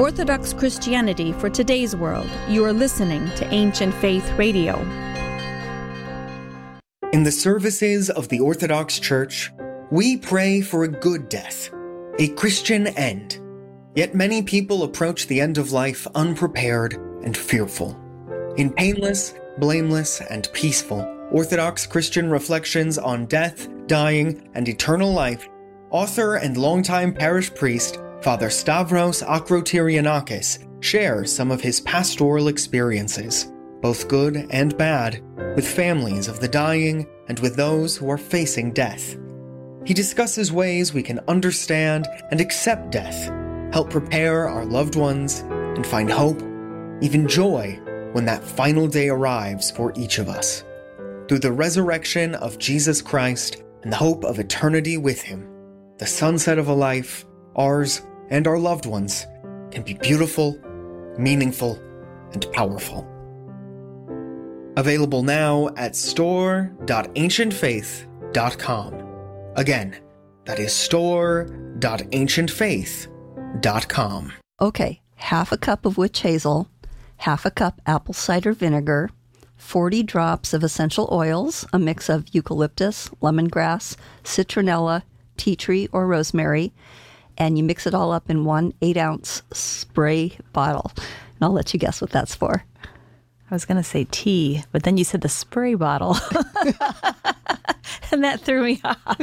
Orthodox Christianity for today's world. You are listening to Ancient Faith Radio. In the services of the Orthodox Church, we pray for a good death, a Christian end. Yet many people approach the end of life unprepared and fearful. In painless, blameless, and peaceful Orthodox Christian reflections on death, dying, and eternal life, author and longtime parish priest Father Stavros Akrotyrianakis shares some of his pastoral experiences, both good and bad, with families of the dying and with those who are facing death. He discusses ways we can understand and accept death, help prepare our loved ones, and find hope, even joy, when that final day arrives for each of us. Through the resurrection of Jesus Christ and the hope of eternity with Him, the sunset of a life, ours and our loved ones, can be beautiful, meaningful, and powerful. Available now at store.ancientfaith.com. Again, that is store.ancientfaith.com. Okay, half a cup of witch hazel, half a cup apple cider vinegar, 40 drops of essential oils, a mix of eucalyptus, lemongrass, citronella, tea tree, or rosemary, and you mix it all up in one 8-ounce spray bottle. And I'll let you guess what that's for. I was going to say tea, but then you said the spray bottle. And that threw me off.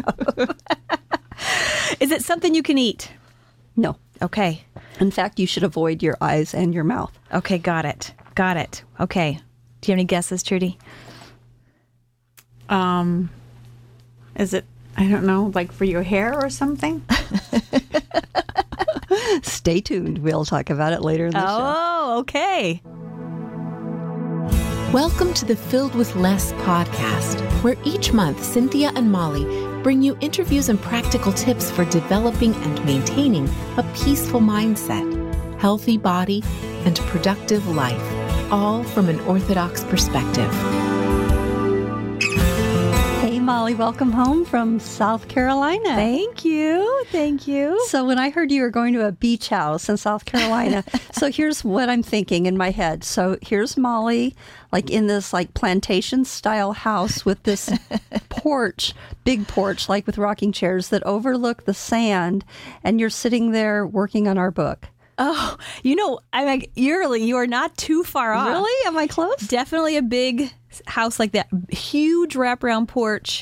Is it something you can eat? No. Okay. In fact, you should avoid your eyes and your mouth. Okay, got it. Got it. Okay. Do you have any guesses, Trudy? Is it, I don't know, like for your hair or something? Stay tuned. We'll talk about it later in the show. Oh, okay. Welcome to the Filled with Less podcast, where each month Cynthia and Molly bring you interviews and practical tips for developing and maintaining a peaceful mindset, healthy body, and productive life, all from an Orthodox perspective. Hey, Molly, welcome home from South Carolina. Thank you. Thank you. So when I heard you were going to a beach house in South Carolina, so here's what I'm thinking in my head. So here's Molly, like in this like plantation style house with this porch, big porch, like with rocking chairs that overlook the sand. And you're sitting there working on our book. Oh, I'm like, you are not too far off. Really? Am I close? Definitely a big house like that. Huge wraparound porch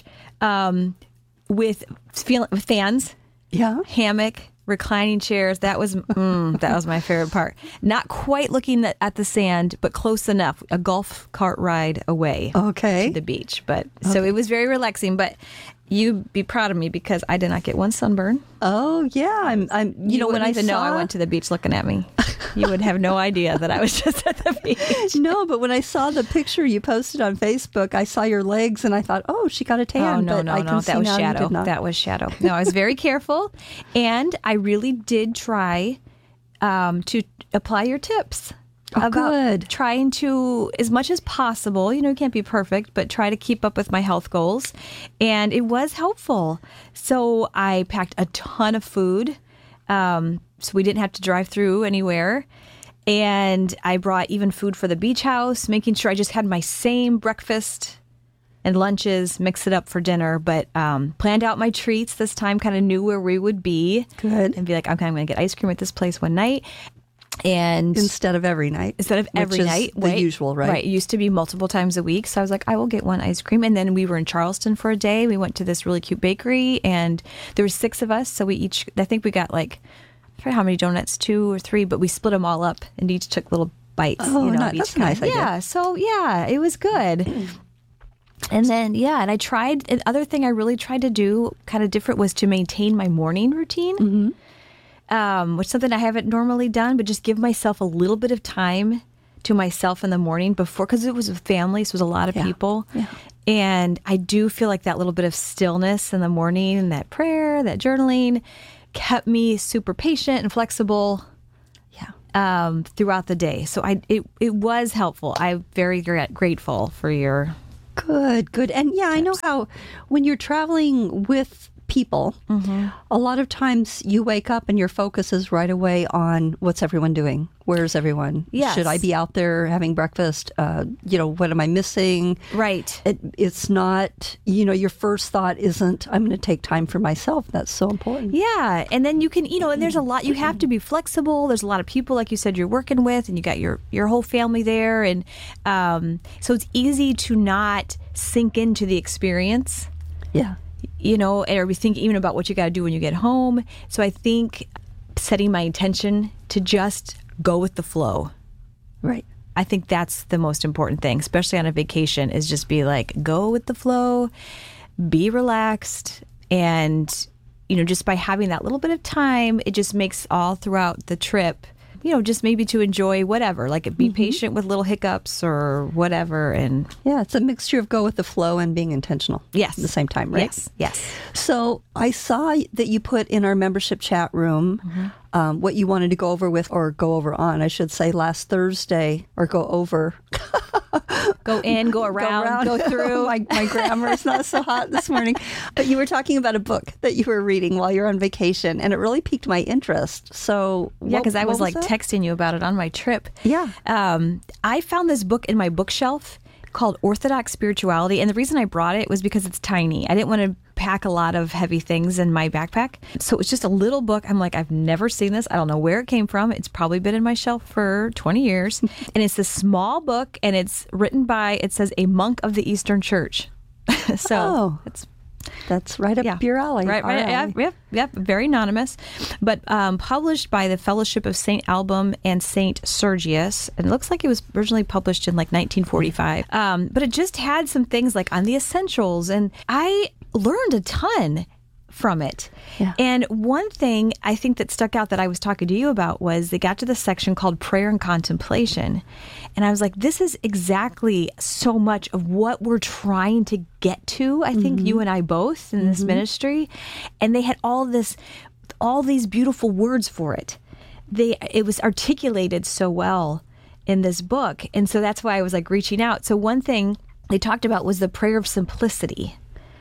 with fans. Yeah. Hammock, reclining chairs. That was my favorite part. Not quite looking at the sand, but close enough. A golf cart ride away. Okay. To the beach. But so it was very relaxing. But you'd be proud of me because I did not get one sunburn. Oh yeah, I'm. When I know I went to the beach looking at me, you would have no idea that I was just at the beach. No, but when I saw the picture you posted on Facebook, I saw your legs and I thought, oh, she got a tan. Oh no, but no, that was shadow. That was shadow. No, I was very careful, and I really did try to apply your tips. Oh, about good. Trying to, as much as possible, you can't be perfect, but try to keep up with my health goals. And it was helpful. So I packed a ton of food, so we didn't have to drive through anywhere. And I brought even food for the beach house, making sure I just had my same breakfast and lunches, mix it up for dinner, but planned out my treats this time, kind of knew where we would be. Good. And be like, okay, I'm going to get ice cream at this place one night. And instead of every night, the usual, right? Right. It used to be multiple times a week. So I was like, I will get one ice cream. And then we were in Charleston for a day. We went to this really cute bakery, and there were 6 of us. So I think we got like, I forget how many donuts, 2 or 3, but we split them all up and each took little bites. Oh, of each that's kind. nice. Yeah. So yeah, it was good. And then, and I tried, another thing I really tried to do kind of different was to maintain my morning routine. Mm-hmm. Which is something I haven't normally done, but just give myself a little bit of time to myself in the morning before, because it was a family, so it was a lot of people. Yeah. And I do feel like that little bit of stillness in the morning and that prayer, that journaling kept me super patient and flexible throughout the day. So it was helpful. I'm very grateful for your... Good. And I know how when you're traveling with people, a lot of times you wake up and your focus is right away on what's everyone doing? Where's everyone? Yes. Should I be out there having breakfast? What am I missing? Right. It's not, your first thought isn't, I'm going to take time for myself. That's so important. Yeah. And then you can, and there's a lot, you have to be flexible. There's a lot of people, like you said, you're working with, and you got your whole family there. And so it's easy to not sink into the experience. Yeah. Or we think even about what you got to do when you get home. So I think setting my intention to just go with the flow. Right. I think that's the most important thing, especially on a vacation, is just be like, go with the flow, be relaxed. And, just by having that little bit of time, it just makes all throughout the trip, just maybe to enjoy whatever, like be patient with little hiccups or whatever. And yeah, it's a mixture of go with the flow and being intentional. Yes. At the same time, right? Yes. So I saw that you put in our membership chat room what you wanted to go over on, I should say, last Thursday, or go over. Go in, go around, go through. My grammar is not so hot this morning. But you were talking about a book that you were reading while you're on vacation, and it really piqued my interest. So yeah, because I was that? texting you about it on my trip. Yeah. I found this book in my bookshelf called Orthodox Spirituality. And the reason I brought it was because it's tiny. I didn't want to pack a lot of heavy things in my backpack. So it was just a little book. I'm like, I've never seen this. I don't know where it came from. It's probably been in my shelf for 20 years. And it's this small book, and it's written by, it says, a monk of the Eastern Church. So that's right up your alley. Right. Yep. Very anonymous, but published by the Fellowship of St. Album and St. Sergius. And it looks like it was originally published in 1945. But it just had some things like on the essentials, and I learned a ton from it. Yeah. And one thing I think that stuck out that I was talking to you about was they got to the section called prayer and contemplation. And I was like, this is exactly so much of what we're trying to get to, I think you and I both in this ministry. And they had all these beautiful words for it. It was articulated so well in this book. And so that's why I was reaching out. So one thing they talked about was the prayer of simplicity.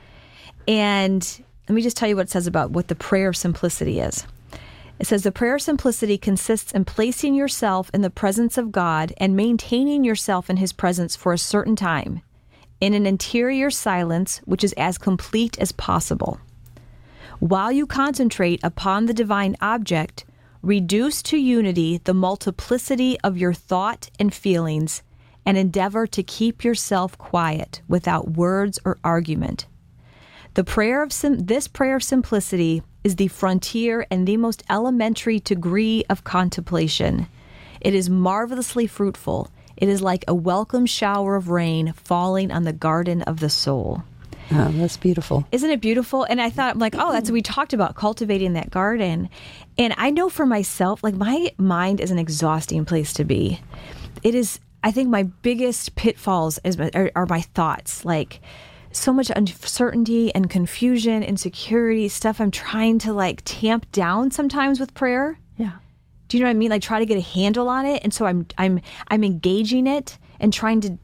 And let me just tell you what it says about what the prayer of simplicity is. It says the prayer of simplicity consists in placing yourself in the presence of God and maintaining yourself in His presence for a certain time, in an interior silence which is as complete as possible. While you concentrate upon the divine object, reduce to unity the multiplicity of your thought and feelings, and endeavor to keep yourself quiet without words or argument. This prayer of simplicity is the frontier and the most elementary degree of contemplation. It is marvelously fruitful. It is like a welcome shower of rain falling on the garden of the soul. Oh, that's beautiful. Isn't it beautiful? And I thought, that's what we talked about, cultivating that garden. And I know for myself, my mind is an exhausting place to be. It is, I think my biggest pitfalls are my thoughts, so much uncertainty and confusion, insecurity, stuff I'm trying to tamp down sometimes with prayer. Yeah. Do you know what I mean? Try to get a handle on it. And so I'm engaging it and trying to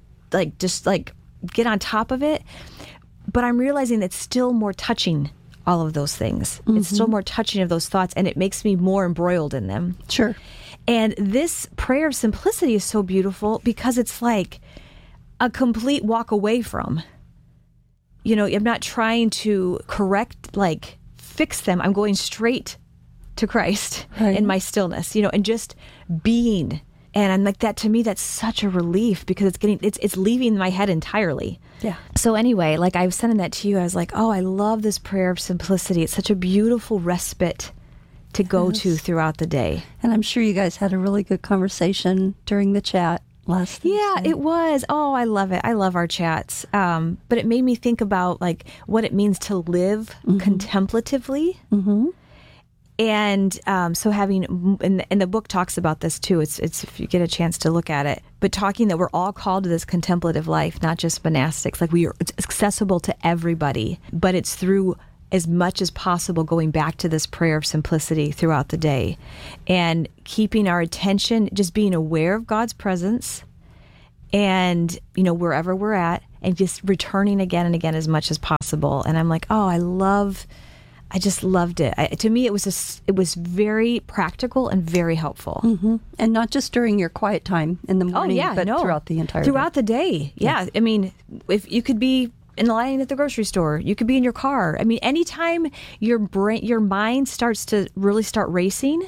get on top of it. But I'm realizing it's still more touching all of those things. It's still more touching of those thoughts, and it makes me more embroiled in them. Sure. And this prayer of simplicity is so beautiful because it's like a complete walk away from. I'm not trying to correct, fix them. I'm going straight to Christ in my stillness, and just being. And I'm like, that to me, that's such a relief because it's leaving my head entirely. Yeah. So anyway, I was sending that to you. I was like, oh, I love this prayer of simplicity. It's such a beautiful respite to go to throughout the day. And I'm sure you guys had a really good conversation during the chat last Thursday. Yeah, it was. Oh, I love it. I love our chats. But it made me think about what it means to live contemplatively. Mm-hmm. And so having, and the book talks about this too. It's if you get a chance to look at it, but talking that we're all called to this contemplative life, not just monastics. It's accessible to everybody, but it's through as much as possible going back to this prayer of simplicity throughout the day and keeping our attention, just being aware of God's presence and, wherever we're at, and just returning again and again as much as possible. And I'm like, oh, I love I just loved it. To me, it was very practical and very helpful. Mm-hmm. And not just during your quiet time in the morning, but throughout the entire throughout the day. Yeah. I mean, if you could be in line at the grocery store, you could be in your car. I mean, anytime your mind starts to really start racing,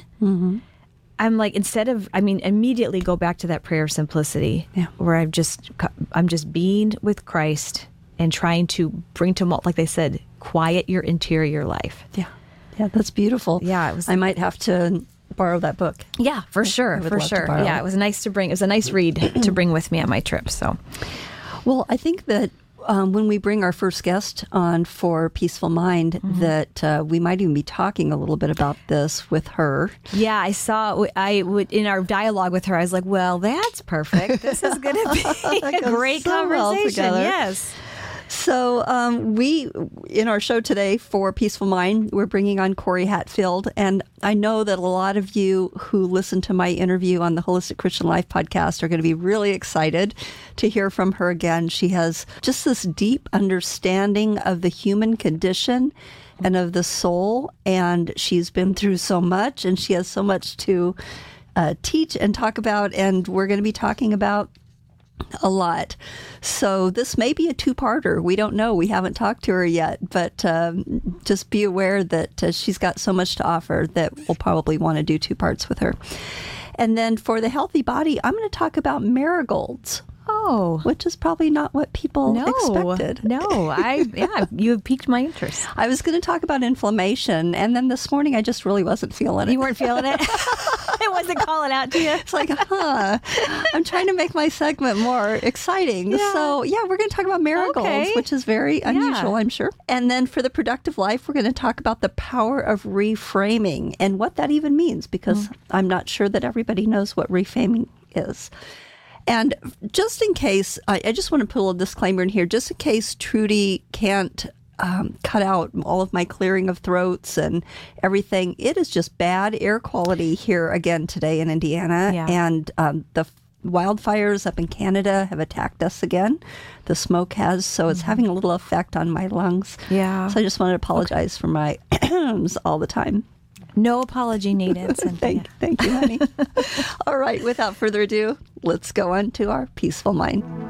I'm like, immediately go back to that prayer of simplicity, where I'm just being with Christ and trying to bring to, like they said, quiet your interior life. Yeah, that's beautiful. Yeah, I might have to borrow that book. Yeah, for sure. Yeah, it was nice to bring. It was a nice read to bring with me on my trip. So, well, I think that when we bring our first guest on for Peaceful Mind, that we might even be talking a little bit about this with her. Yeah, I would in our dialogue with her, I was like, well, that's perfect. This is going to be a great conversation. Yes. So we, in our show today for Peaceful Mind, we're bringing on Corey Hatfield. And I know that a lot of you who listen to my interview on the Holistic Christian Life podcast are going to be really excited to hear from her again. She has just this deep understanding of the human condition and of the soul. And she's been through so much, and she has so much to teach and talk about. And we're going to be talking about a lot. So this may be a two-parter. We don't know. We haven't talked to her yet, but just be aware that she's got so much to offer that we'll probably want to do 2 parts with her. And then for the healthy body, I'm going to talk about marigolds. Oh, which is probably not what people expected. No, you have piqued my interest. I was going to talk about inflammation, and then this morning I just really wasn't feeling it. You weren't feeling it? It wasn't calling out to you? It's like, I'm trying to make my segment more exciting. Yeah. So, we're going to talk about marigolds, which is very unusual, I'm sure. And then for the productive life, we're going to talk about the power of reframing and what that even means, because I'm not sure that everybody knows what reframing is. And just in case, I just want to put a little disclaimer in here, just in case Trudy can't cut out all of my clearing of throats and everything. It is just bad air quality here again today in Indiana. Yeah. And the wildfires up in Canada have attacked us again. The smoke has, so it's having a little effect on my lungs. Yeah. So I just wanted to apologize for my all the time. No apology needed. Thank you, honey. All right, without further ado, let's go on to our Peaceful Mind.